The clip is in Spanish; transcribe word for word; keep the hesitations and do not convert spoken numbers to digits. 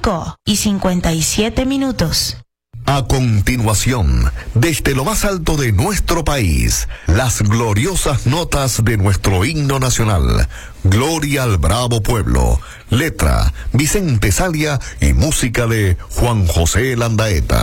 cinco y cincuenta y siete minutos. A continuación, desde lo más alto de nuestro país, las gloriosas notas de nuestro himno nacional, Gloria al Bravo Pueblo, letra Vicente Salia y música de Juan José Landaeta.